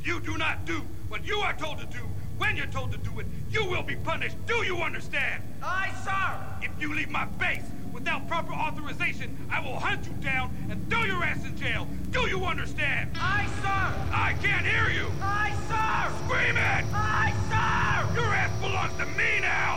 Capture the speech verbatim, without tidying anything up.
you do not do what you are told to do, when you're told to do it, you will be punished. Do you understand? Aye, sir. If you leave my base without proper authorization, I will hunt you down and throw your ass in jail. Do you understand? Aye, sir. I